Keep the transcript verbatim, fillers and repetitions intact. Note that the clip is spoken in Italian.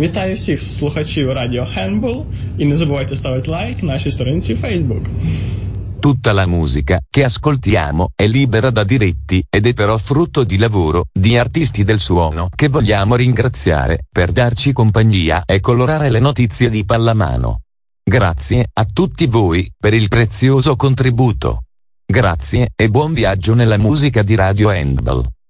Вітаю всіх слухачів Радіо Handball і не забувайте ставити лайк нашій сторінці Facebook. Tutta la musica che ascoltiamo è libera da diritti ed è però frutto di lavoro di artisti del suono che vogliamo ringraziare per darci compagnia e colorare le notizie di pallamano. Grazie a tutti voi per il prezioso contributo. Grazie e buon viaggio nella musica di Radio Handball.